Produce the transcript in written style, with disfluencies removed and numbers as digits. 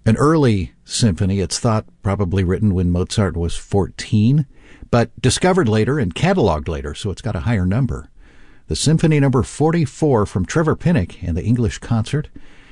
An early symphony, it's thought probably written when Mozart was 14, but discovered later and cataloged later, so it's got a higher number. The Symphony Number 44 from Trevor Pinnock and the English Concert.